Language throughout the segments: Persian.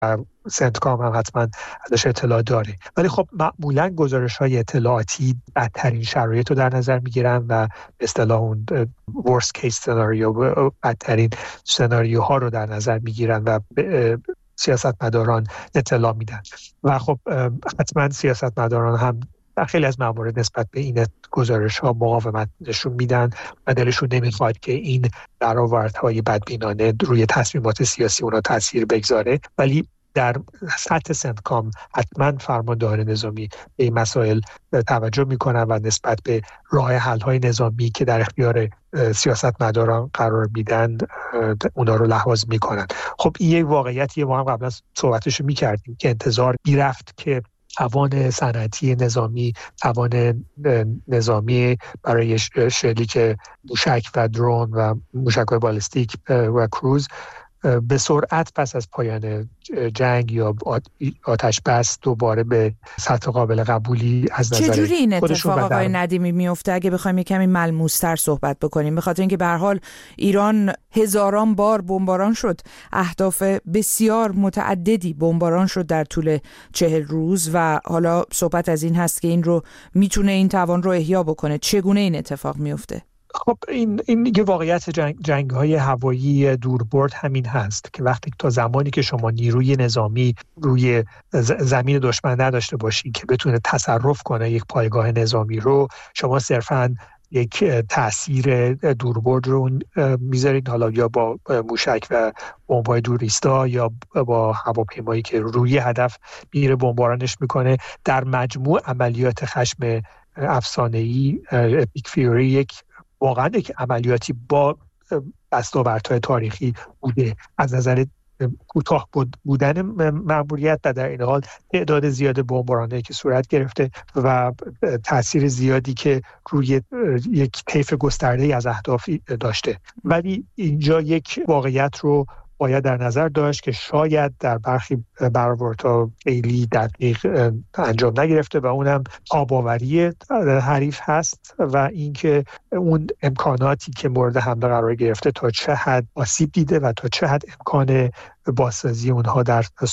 سنتکام هم حتما ازش اطلاع داره. ولی خب معمولا گزارش‌های اطلاعاتی بدترین شرایط رو در نظر میگیرن و به اصطلاح اون worst case scenario، بدترین سناریوها رو در نظر میگیرن و سیاستمداران اطلاع میدن. و خب حتما سیاستمداران هم در خیلی از موارد نسبت به این گزارش‌ها مقاومت نشون میدن و دلشون نمیخواد که این برآوردهای بدبینانه روی تصمیمات سیاسی اونا تاثیر بگذاره. ولی در سطح سنتکام حتما فرماندهان نظامی به این مسائل توجه میکنن و نسبت به راه حل‌های نظامی که در اختیار سیاستمداران قرار میدن اونا رو لحاظ میکنن. خب این یک واقعیتیه، ما هم قبلا صحبتشو میکردیم که انتظار میرفت که توان صنعتی نظامی، توان نظامی برای شلیک موشک و درون و موشک‌های بالستیک و کروز به سرعت پس از پایان جنگ یا آتش بس دوباره به سطح قابل قبولی از نظر چجوری این اتفاق آقای ندیمی میفته؟ اگه بخوایم یه کمی ملموس‌تر صحبت بکنیم، به خاطر اینکه به هر حال ایران هزاران بار بمباران شد، اهداف بسیار متعددی بمباران شد در طول 40 روز و حالا صحبت از این هست که این رو میتونه این توان رو احیا بکنه. چگونه این اتفاق میفته؟ خب این یه واقعیت جنگ‌های هوایی دوربرد همین هست که وقتی تا زمانی که شما نیروی نظامی روی زمین دشمن نداشته باشی که بتونه تصرف کنه یک پایگاه نظامی رو، شما صرفاً یک تأثیر دوربرد رو میذارید، حالا یا با موشک و بمب‌های دوریستا یا با هواپیمایی که روی هدف میره بمبارانش میکنه. در مجموع عملیات خشم افسانه‌ای اپیک فیوری یک واقعا یک عملیاتی با دستاوردهای تاریخی بوده از نظر کوتاه بودن مأموریت و در این حال تعداد زیاد بمبارانایی که صورت گرفته و تأثیر زیادی که روی یک طیف گسترده‌ای از اهداف داشته. ولی اینجا یک واقعیت رو باید در نظر داشت که شاید در برخی برآوردها خیلی دقیق انجام نگرفته و اونم تاب‌آوری حریف هست و اینکه اون امکاناتی که مورد حمله قرار گرفته تا چه حد آسیب دیده و تا چه حد امکان بازسازی اونها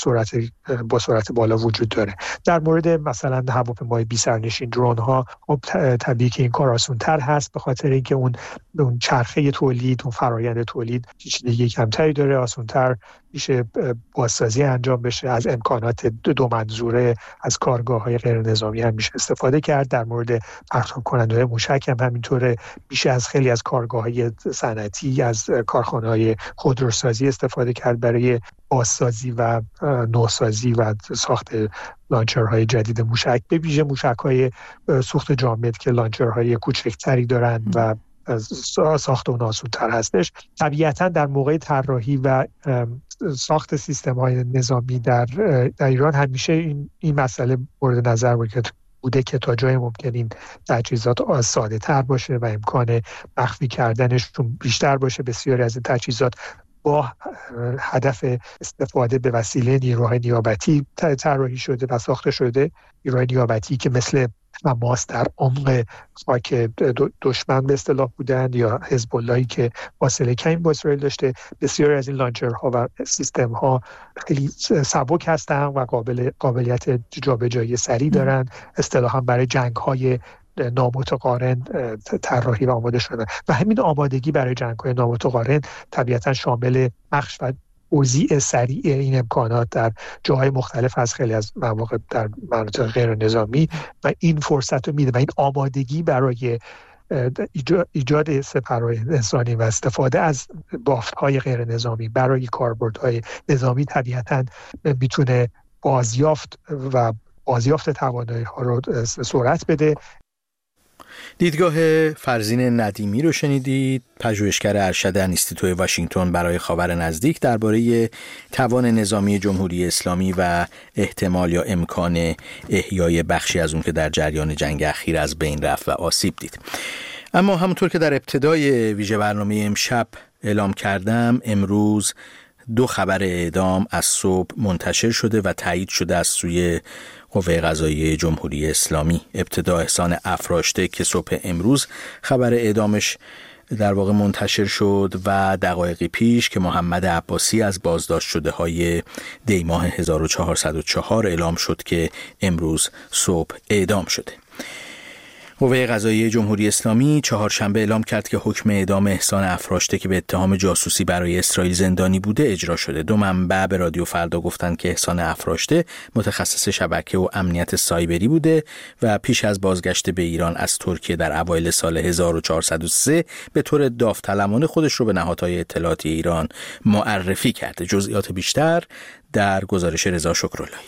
با سرعت بالا وجود داره. در مورد مثلا هواپیمای بی سرنشین، درون ها، طبیعی که این کار آسان‌تر هست به خاطر اینکه اون چرخه تولید، اون فرآیند تولید پیچیدگی کمتری داره، آسان‌تر میشه بازسازی انجام بشه. از امکانات دو منظوره از کارگاه‌های غیر نظامی هم میشه استفاده کرد. در مورد پرتاب کننده‌های موشک هم همینطوره، میشه از خیلی از کارگاه‌های صنعتی، از کارخانه‌های خودروسازی استفاده کرد برای بازسازی و نوسازی و ساخت لانچرهای جدید موشک، به ویژه موشک‌های سوخت جامد که لانچرهای کوچکتری دارن و ساخت اون آسان‌تر هستش. طبیعتاً در موقع طراحی و ساخت سیستم‌های نظامی در ایران همیشه این مسئله مورد نظر بوده که تا جای ممکن این تجهیزات ساده تر باشه و امکان مخفی کردنشون بیشتر باشه. بسیاری از این تجهیزات با هدف استفاده به وسیله نیروهای نیابتی طراحی شده و ساخته شده. نیروهای نیابتی که مثل حماس در عمق خاک دشمن به اصطلاح بودند یا حزب اللهی که فاصله کمی با اسرائیل داشته. بسیاری از این لانچرها و سیستم‌ها خیلی سبک هستند و قابلیت جابجایی سریع دارند. اصطلاحاً برای جنگ‌های نامتقارن طراحی و آماده شدن و همین آمادگی برای جنگ‌های نامتقارن طبیعتاً شامل بخش و توزیع سریع این امکانات در جاهای مختلف از خیلی از مواقع در مناطق غیر نظامی و این فرصت رو میده و این آمادگی برای ایجاد سپرهای انسانی و استفاده از بافت‌های غیر نظامی برای کاربردهای نظامی طبیعتاً میتونه بازیافت توانایی‌ها رو سرعت بده. دیدگاه فرزین ندیمی رو شنیدید، پژوهشگر ارشد انستیتوی واشنگتن برای خاور نزدیک درباره توان نظامی جمهوری اسلامی و احتمال یا امکان احیای بخشی از اون که در جریان جنگ اخیر از بین رفت و آسیب دید. اما همونطور که در ابتدای ویژه برنامه امشب اعلام کردم، امروز 2 خبر اعدام از صبح منتشر شده و تایید شده از سوی قوه قضاییه جمهوری اسلامی. ابتدا احسان افراشته که صبح امروز خبر اعدامش در واقع منتشر شد و دقایقی پیش که محمد عباسی از بازداشت شده های دی ماه 1404 اعلام شد که امروز صبح اعدام شده. قوه قضاییه جمهوری اسلامی چهارشنبه اعلام کرد که حکم اعدام احسان افراشته که به اتهام جاسوسی برای اسرائیل زندانی بوده اجرا شده. دو منبع به رادیو فردا گفتند که احسان افراشته متخصص شبکه و امنیت سایبری بوده و پیش از بازگشت به ایران از ترکیه در اوایل سال 1403 به طور داوطلبانه خودش رو به نهادهای اطلاعاتی ایران معرفی کرده. جزئیات بیشتر در گزارش رضا شکراللهی.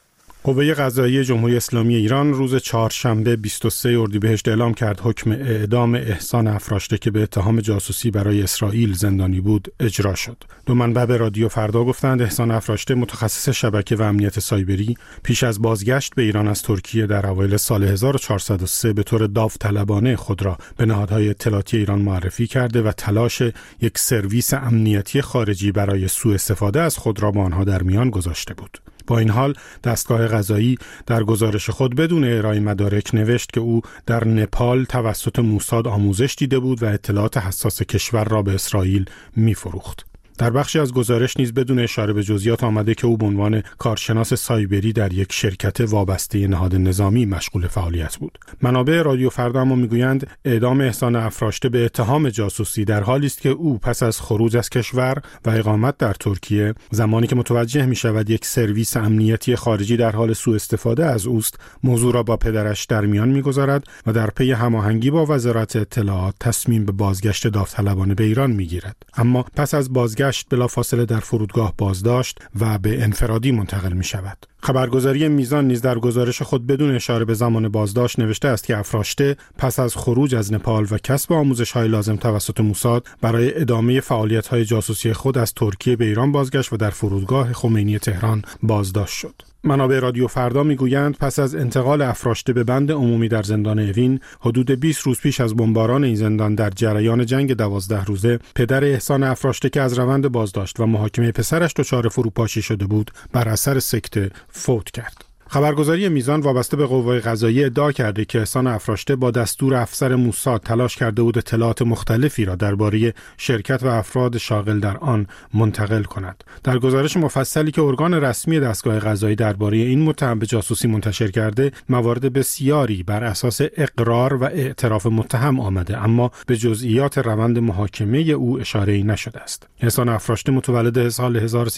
قوه قضاییه جمهوری اسلامی ایران روز چهارشنبه 23 اردیبهشت اعلام کرد حکم اعدام احسان افراشته که به اتهام جاسوسی برای اسرائیل زندانی بود اجرا شد. دو منبع به رادیو فردا گفتند احسان افراشته متخصص شبکه و امنیت سایبری پیش از بازگشت به ایران از ترکیه در اوایل سال 1403 به طور داوطلبانه خود را به نهادهای اطلاعاتی ایران معرفی کرده و تلاش یک سرویس امنیتی خارجی برای سوء استفاده از خود را با آنها در میان گذاشته بود. با این حال دستگاه قضایی در گزارش خود بدون ارائه مدارک نوشت که او در نپال توسط موساد آموزش دیده بود و اطلاعات حساس کشور را به اسرائیل می‌فروخت. در بخشی از گزارش نیز بدون اشاره به جزئیات آمده که او به عنوان کارشناس سایبری در یک شرکت وابسته نهاد نظامی مشغول فعالیت بود. منابع رادیو فردا اما میگویند اعدام احسان افراشته به اتهام جاسوسی در حالی است که او پس از خروج از کشور و اقامت در ترکیه، زمانی که متوجه می‌شود یک سرویس امنیتی خارجی در حال سوء استفاده از اوست، موضوع را با پدرش در میان می‌گذارد و در پی هماهنگی با وزارت اطلاعات تصمیم به بازگشت داوطلبانه به ایران می‌گیرد. اما پس از بازگشت بلافاصله در فرودگاه بازداشت و به انفرادی منتقل می شود. خبرگزاری میزان نیز در گزارش خود بدون اشاره به زمان بازداشت نوشته است که افراشته پس از خروج از نپال و کسب آموزش‌های لازم توسط موساد برای ادامه فعالیت‌های جاسوسی خود از ترکیه به ایران بازگشت و در فرودگاه خمینی تهران بازداشت شد. منابع رادیو فردا میگویند پس از انتقال افراشته به بند عمومی در زندان اوین حدود 20 روز پیش از بمباران این زندان در جریان جنگ 12 روزه، پدر احسان افراشته که از روند بازداشت و محاکمه پسرش دچار فروپاشی شده بود بر اثر سکته فوت کرد. خبرگزاری میزان وابسته به قوه قضاییه ادعا کرده که احسان افراشته با دستور افسر موساد تلاش کرده بود اطلاعات مختلفی را درباره شرکت و افراد شاغل در آن منتقل کند. در گزارش مفصلی که ارگان رسمی دستگاه قضایی درباره این متهم به جاسوسی منتشر کرده، موارد بسیاری بر اساس اقرار و اعتراف متهم آمده، اما به جزئیات روند محاکمه او اشاره‌ای نشده است. احسان افراشته متولد سال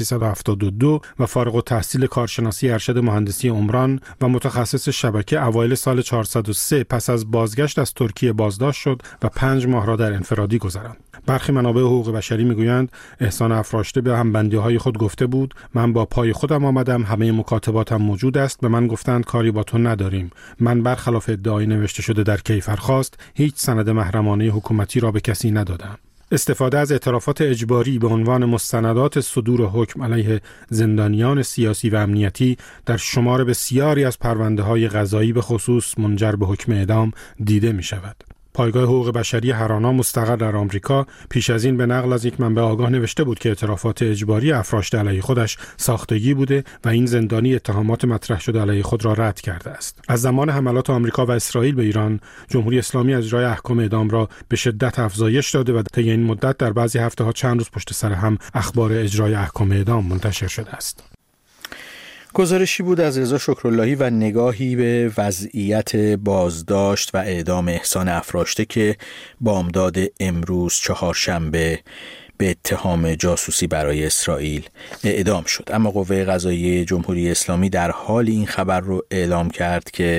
1372 و فارغ التحصیل کارشناسی ارشد مهندسی عمران و متخصص شبکه اوایل سال 403 پس از بازگشت از ترکیه بازداشت شد و 5 ماه را در انفرادی گذراند. برخی منابع حقوق بشری میگویند احسان افراشته به همبندی‌های خود گفته بود من با پای خودم آمدم، همه مکاتباتم موجود است، به من گفتند کاری با تو نداریم. من برخلاف ادعای نوشته شده در کیفرخواست هیچ سند محرمانه حکومتی را به کسی ندادم. استفاده از اعترافات اجباری به عنوان مستندات صدور حکم علیه زندانیان سیاسی و امنیتی در شمار بسیاری از پرونده‌های قضایی به خصوص منجر به حکم اعدام دیده می شود. پایگاه حقوق بشری هرانا مستقر در آمریکا پیش از این به نقل از یک منبع آگاه نوشته بود که اعترافات اجباری افراشته علیه خودش ساختگی بوده و این زندانی اتهامات مطرح شده علیه خود را رد کرده است. از زمان حملات آمریکا و اسرائیل به ایران، جمهوری اسلامی اجرای احکام اعدام را به شدت افزایش داده و طی این مدت در بعضی هفته‌ها چند روز پشت سر هم اخبار اجرای احکام اعدام منتشر شده است. گزارشی بود از رضا شکراللهی و نگاهی به وضعیت بازداشت و اعدام احسان افراشته که بامداد امروز چهارشنبه به اتهام جاسوسی برای اسرائیل اعدام شد. اما قوه قضاییه جمهوری اسلامی در حال این خبر رو اعلام کرد که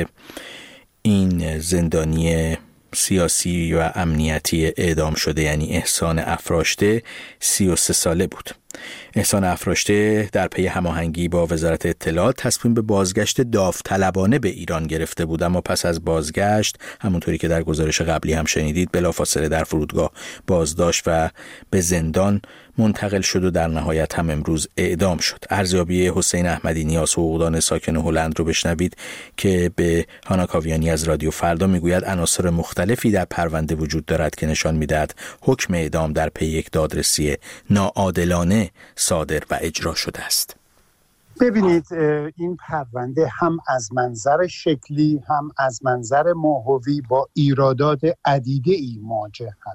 این زندانی سیاسی و امنیتی اعدام شده یعنی احسان افراشته 33 ساله بود. احسان افراشته در پی هماهنگی با وزارت اطلاعات تصمیم به بازگشت داوطلبانه به ایران گرفته بود، اما پس از بازگشت همونطوری که در گزارش قبلی هم شنیدید بلافاصله در فرودگاه بازداشت و به زندان منتقل شد و در نهایت هم امروز اعدام شد. ارزیابی حسین احمدی نیاز حقوقدان ساکن هلند رو بشنوید که به هانا کاویانی از رادیو فردا میگوید عناصر مختلفی در پرونده وجود دارد که نشان میدهد حکم اعدام در پی یک دادرسی ناعادلانه صادر و اجرا شده است. ببینید این پرونده هم از منظر شکلی هم از منظر ماهوی با ایرادات عدیده‌ای مواجه هست.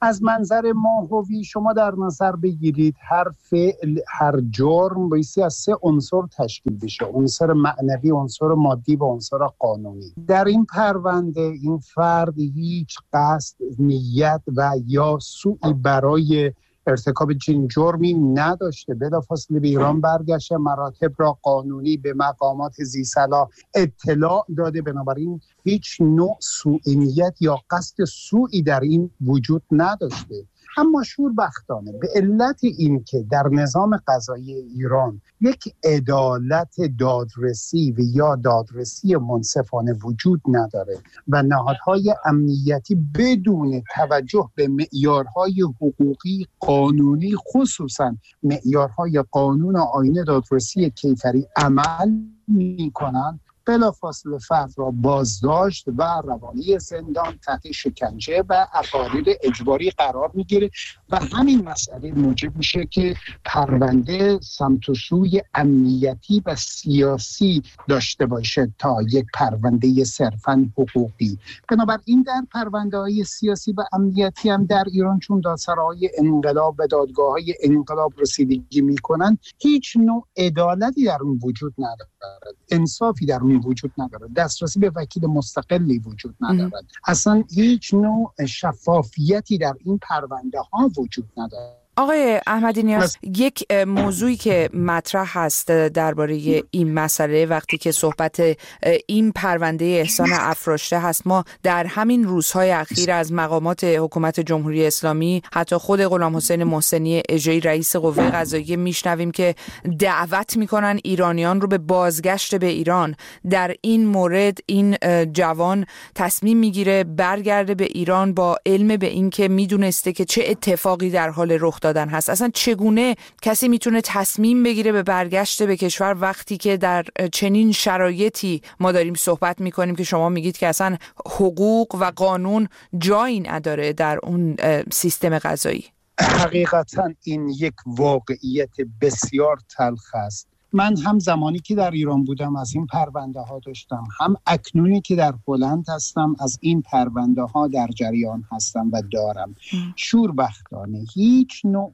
از منظر ماهوی شما در نظر بگیرید هر فعل، هر جرم بایستی از 3 عنصر تشکیل بشه: عنصر معنوی، عنصر مادی و عنصر قانونی. در این پرونده این فرد هیچ قصد، نیت و یا سوئی برای ارتکاب چنین جرمی نداشته. بلافاصله به ایران برگشته، مراتب را قانونی به مقامات ذی‌صلاح اطلاع داده، بنابراین هیچ نوع سوء نیت یا قصد سوئی در این وجود نداشته. اما شوربختانه به علت این که در نظام قضایی ایران یک عدالت دادرسی و یا دادرسی منصفانه وجود نداره و نهادهای امنیتی بدون توجه به معیارهای حقوقی قانونی، خصوصا معیارهای قانون و آیین دادرسی کیفری عمل می‌کنند، بلافاصله فرد را بازداشت و روانی زندان تحت شکنجه و اقاریر اجباری قرار میگیره و همین مسئله موجب میشه که پرونده سمت و سوی امنیتی و سیاسی داشته باشه تا یک پرونده صرفاً حقوقی. بنابراین در پرونده‌های سیاسی و امنیتی هم در ایران چون دادسراهای انقلاب و دادگاه‌های انقلاب رسیدگی میکنن، هیچ نوع عدالتی در اون وجود ندارد، انصافی در اون وجود ندارد، دسترسی به وکیل مستقلی وجود ندارد، اصلا هیچ نوع شفافیتی در این پرونده ها وجود ندارد. آقای احمدی نیاز، یک موضوعی که مطرح هست درباره این مسئله وقتی که صحبت این پرونده احسان افراشته هست، ما در همین روزهای اخیر از مقامات حکومت جمهوری اسلامی، حتی خود غلام حسین محسنی اژه‌ای رئیس قوه قضاییه میشنویم که دعوت میکنن ایرانیان رو به بازگشت به ایران. در این مورد این جوان تصمیم میگیره برگرده به ایران با علم به این که میدونسته که چه اتفاقی در حال رخ دادن هست. اصلا چگونه کسی میتونه تصمیم بگیره به برگشت به کشور وقتی که در چنین شرایطی ما داریم صحبت میکنیم که شما میگید که اصلا حقوق و قانون جایی نداره در اون سیستم قضایی؟ حقیقتا این یک واقعیت بسیار تلخ است. من هم زمانی که در ایران بودم از این پرونده ها داشتم، هم اکنونی که در هلند هستم از این پرونده ها در جریان هستم و دارم. شوربختانه هیچ نوع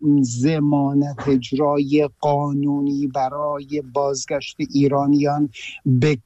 ضمانت اجرای قانونی برای بازگشت ایرانیان به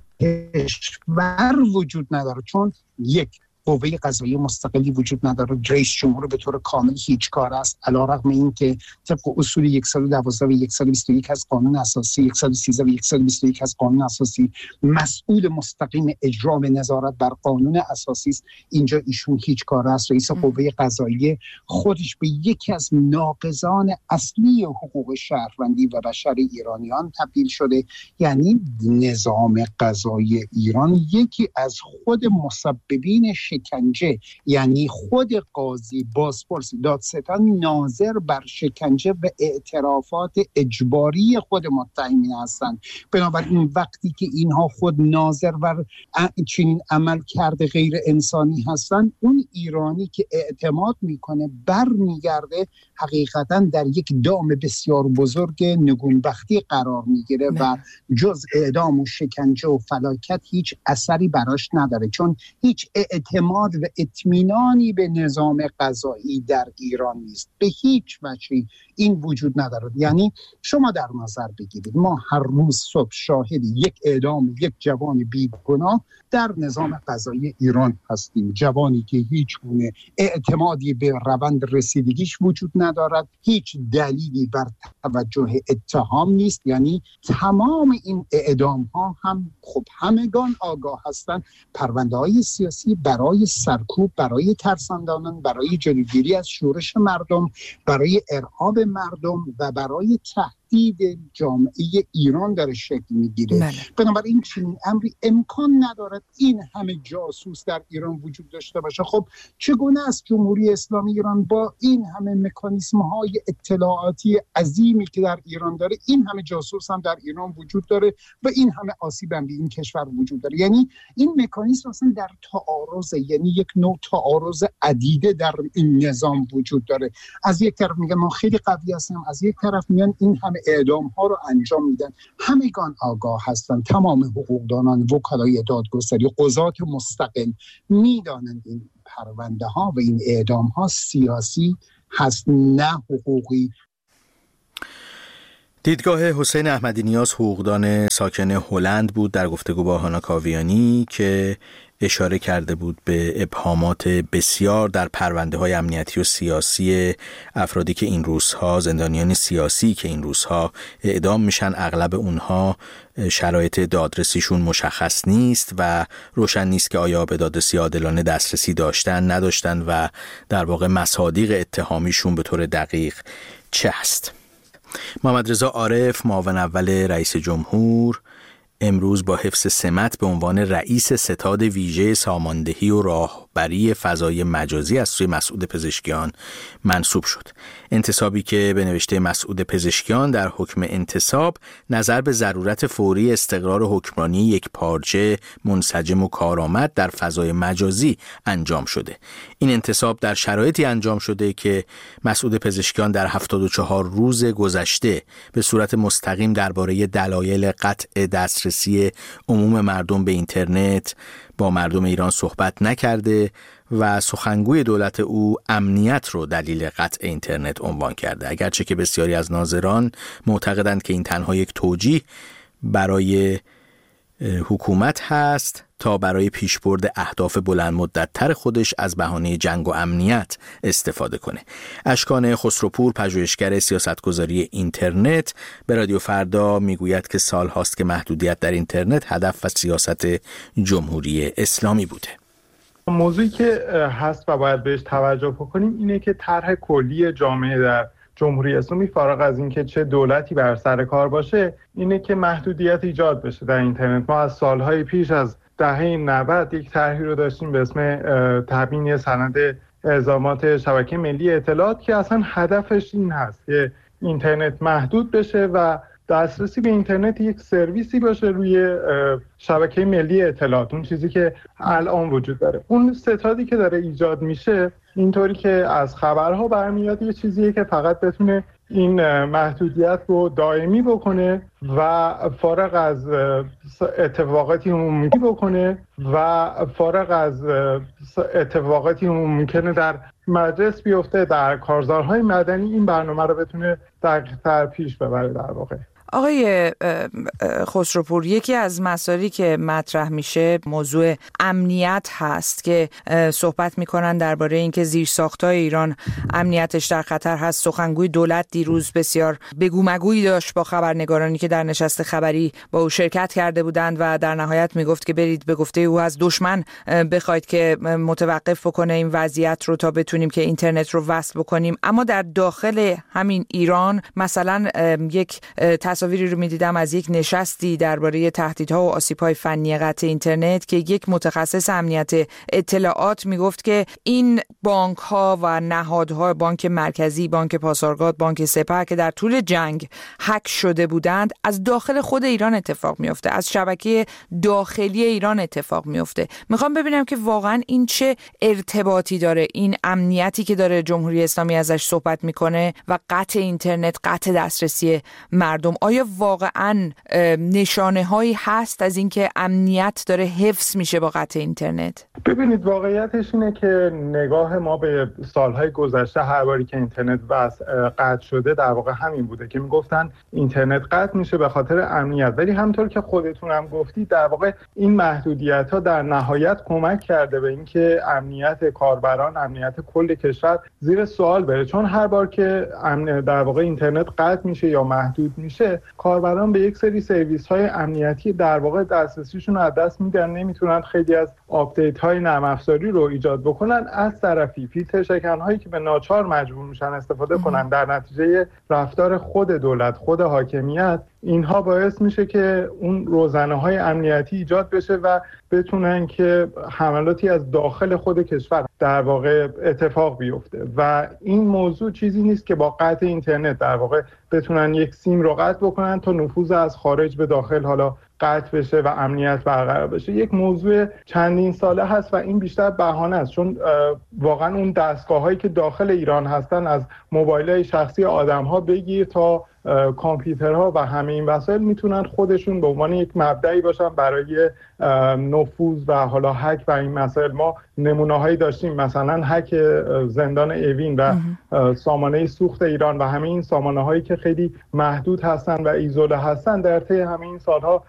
کشور وجود نداره، چون یک قوه قضاییه مستقلی وجود نداره. رئیس جمهور به طور کامل هیچ کار است، علیرغم اینکه طبق اصول 112 و 121 از قانون اساسی، 113 و 121 از قانون اساسی مسئول مستقیم اجرا و نظارت بر قانون اساسی است، اینجا ایشون هیچ کار است. رئیس قوه قضاییه خودش به یکی از ناقضان اصلی حقوق شهروندی و بشر ایرانیان تبدیل شده. یعنی نظام قضایی ایران یکی از خود مسببین شکنجه، یعنی خود قاضی، بازپرس، دادستان ناظر بر شکنجه و اعترافات اجباری خود متهمین هستند. بنابراین وقتی که اینها خود ناظر بر چنین عمل کرده غیر انسانی هستند، اون ایرانی که اعتماد میکنه برمیگرده حقیقتا در یک دام بسیار بزرگ نگونبختی قرار میگیره و جز اعدام و شکنجه و فلاکت هیچ اثری براش نداره، چون هیچ اعتماد و اطمینانی به نظام قضایی در ایران نیست. به هیچ وجهی این وجود نداره. یعنی شما در نظر بگیرید ما هر روز صبح شاهد یک اعدام یک جوان بیگناه در نظام قضایی ایران هستیم، جوانی که هیچ گونه اعتمادی به روند رسیدگیش وجود ندارد، هیچ دلیلی بر توجه اتهام نیست. یعنی تمام این اعدام ها هم خب همگان آگاه هستند پرونده های سیاسی برای سرکوب، برای ترساندن، برای جلوگیری از شورش مردم، برای ارعاب مردم و برای تهدید جامعه ایران داره شکل میگیره. بنابراین چنین امری امکان ندارد این همه جاسوس در ایران وجود داشته باشه. خب چگونه است جمهوری اسلامی ایران با این همه مکانیسم های اطلاعاتی عظیمی که در ایران داره، این همه جاسوس هم در ایران وجود داره و این همه آسیب هم به این کشور وجود داره؟ یعنی این مکانیسم اصلا در تعارض، یعنی یک نوع تعارض عدیده در این نظام وجود داره. از یک طرف میگن ما خیلی قوی هستیم، از یک طرف میگن این همه اعدام ها رو انجام میدن. همگان آگاه هستند، تمام حقوقدانان، وکلای دادگستری، قضات مستقل میدانند این پرونده ها و این اعدام ها سیاسی هست نه حقوقی. دیدگاه حسین احمدی نیاز، حقوقدان ساکن هلند بود، در گفتگو با هانا کاویانی که اشاره کرده بود به ابهامات بسیار در پرونده‌های امنیتی و سیاسی افرادی که این روزها، زندانیان سیاسی که این روزها اعدام میشن. اغلب اونها شرایط دادرسیشون مشخص نیست و روشن نیست که آیا به دادرسی عادلانه دسترسی داشتن نداشتن و در واقع مصادیق اتهامیشون به طور دقیق چه است. محمد رضا عارف، معاون اول رئیس جمهور، امروز با حفظ سمت به عنوان رئیس ستاد ویژه ساماندهی و راهبری فضای مجازی از سوی مسعود پزشکیان منصوب شد. انتصابی که به نوشته مسعود پزشکیان در حکم انتصاب نظر به ضرورت فوری استقرار حکمرانی یک پارچه منسجم و کارآمد در فضای مجازی انجام شده. این انتصاب در شرایطی انجام شده که مسعود پزشکیان در 74 روز گذشته به صورت مستقیم درباره دلایل قطع دسترسی عموم مردم به اینترنت با مردم ایران صحبت نکرده و سخنگوی دولت او امنیت رو دلیل قطع اینترنت عنوان کرده، اگرچه که بسیاری از ناظران معتقدند که این تنها یک توجیه برای حکومت هست تا برای پیشبرد اهداف بلند مدت‌تر خودش از بهانه جنگ و امنیت استفاده کنه. اشکان خسروپور، پژوهشگر سیاستگذاری اینترنت، به رادیو فردا میگوید که سال هاست که محدودیت در اینترنت هدف و سیاست جمهوری اسلامی بوده. موضوعی که هست و باید بهش توجه بکنیم اینه که طرح کلی جامعه در جمهوری اسلامی، فارغ از اینکه چه دولتی بر سر کار باشه، اینه که محدودیت ایجاد بشه در اینترنت. ما از سالهای پیش، از دهه 90 یک طرحی رو داشتیم به اسم تبیین سند الزامات شبکه ملی اطلاعات که اصلا هدفش این هست که اینترنت محدود بشه و دسترسی به اینترنت یک سرویسی باشه روی شبکه ملی اطلاعات، اون چیزی که الان وجود داره. اون ستادی که داره ایجاد میشه اینطوری که از خبرها برمیاد یه چیزیه که فقط بتونه این محدودیت رو دائمی بکنه و فارغ از اتفاقاتی ممکنه در مجلس بیفته، در کارزارهای مدنی، این برنامه رو بتونه دقیق‌تر پیش ببره. در واقع آقای خسروپور، یکی از مسائلی که مطرح میشه موضوع امنیت هست که صحبت میکنن درباره اینکه زیرساخت‌های ایران امنیتش در خطر هست. سخنگوی دولت دیروز بسیار بگو مگویی داشت با خبرنگارانی که در نشست خبری با او شرکت کرده بودند و در نهایت میگفت که برید به گفته او از دشمن بخواید که متوقف بکنه این وضعیت رو تا بتونیم که اینترنت رو وصل بکنیم. اما در داخل همین ایران مثلا یک تصاویری رو می‌دیدم از یک نشستی درباره تهدیدها و آسیب‌های فنی قطع اینترنت که یک متخصص امنیت اطلاعات میگفت که این بانک‌ها و نهادها، بانک مرکزی، بانک پاسارگاد، بانک سپه که در طول جنگ هک شده بودند، از داخل خود ایران اتفاق میفته، از شبکه داخلی ایران اتفاق میفته. میخوام ببینم که واقعا این چه ارتباطی داره، این امنیتی که داره جمهوری اسلامی ازش صحبت میکنه و قطع اینترنت، قطع دسترسی مردم. آیا واقعا نشانه هایی هست از اینکه امنیت داره حفظ میشه با قطع اینترنت؟ ببینید، واقعیتش اینه که نگاه ما به سالهای گذشته هر باری که اینترنت قطع شده در واقع همین بوده که میگفتن اینترنت قطع میشه به خاطر امنیت، ولی همونطور که خودتون هم گفتید در واقع این محدودیت ها در نهایت کمک کرده به اینکه امنیت کاربران، امنیت کل کشور زیر سوال بره، چون هر بار که در واقع اینترنت قطع میشه یا محدود میشه، کاربران به یک سری سرویس‌های امنیتی در واقع دسترسیشون رو از دست میدن، نمیتونن خیلی از آپدیت‌های نرم افزاری رو ایجاد بکنن. از طرفی فیلتر شکن‌هایی که به ناچار مجبور میشن استفاده کنن در نتیجه رفتار خود دولت، خود حاکمیت، اینها باعث میشه که اون روزنه‌های امنیتی ایجاد بشه و بتونن که حملاتی از داخل خود کشور در واقع اتفاق بیفته. و این موضوع چیزی نیست که با قطع اینترنت در واقع بتونن یک سیم رو قطع بکنن تا نفوذ از خارج به داخل حالا قطع بشه و امنیت برقرار بشه یک موضوع چندین ساله هست و این بیشتر بهانه است، چون واقعا اون دستگاه‌هایی که داخل ایران هستن از موبایل‌های شخصی آدم‌ها بگیر تا کامپیوترها و همه این وسایل میتونن خودشون به عنوان یک مبدعی باشن برای نفوذ و حالا هک و این مسائل. ما نمونه‌هایی داشتیم، مثلا هک زندان اوین و سامانه سوخت ایران و همه این سامانه‌هایی که خیلی محدود هستن و ایزوله هستن در طی همه این سالها